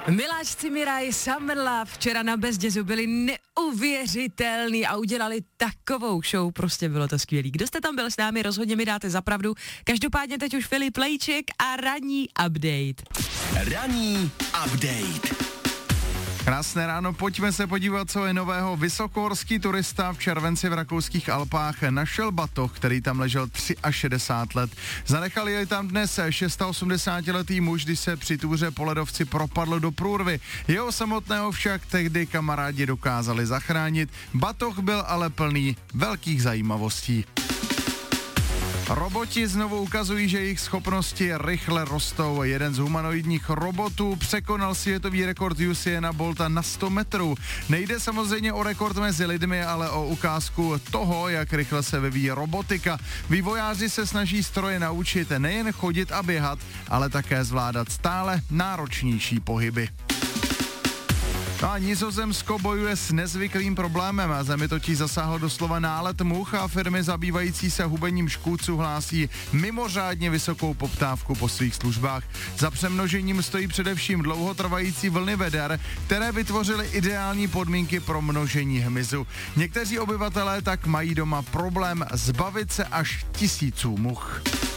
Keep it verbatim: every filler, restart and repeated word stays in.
Miláčci Miraj, Summer Love včera na Bezdězu byli neuvěřitelný a udělali takovou show, prostě bylo to skvělý. Kdo jste tam byl s námi, rozhodně mi dáte za pravdu. Každopádně teď už Filip Lejček a ranní update. Ranní update. Krásné ráno, pojďme se podívat, co je nového. Vysokohorský turista v červenci v rakouských Alpách našel batoh, který tam ležel šedesát tři let. Zanechal jej tam dnes osmdesátišestiletý muž, když se při túře po ledovci propadl do průrvy. Jeho samotného však tehdy kamarádi dokázali zachránit. Batoh byl ale plný velkých zajímavostí. Roboti znovu ukazují, že jejich schopnosti rychle rostou. Jeden z humanoidních robotů překonal světový rekord Usaina Bolta na sto metrů. Nejde samozřejmě o rekord mezi lidmi, ale o ukázku toho, jak rychle se vyvíjí robotika. Vývojáři se snaží stroje naučit nejen chodit a běhat, ale také zvládat stále náročnější pohyby. No a Nizozemsko bojuje s nezvyklým problémem. Zemi totiž zasáhl doslova nálet much a firmy zabývající se hubením škůdců hlásí mimořádně vysokou poptávku po svých službách. Za přemnožením stojí především dlouhotrvající vlny veder, které vytvořily ideální podmínky pro množení hmyzu. Někteří obyvatelé tak mají doma problém zbavit se až tisíců much.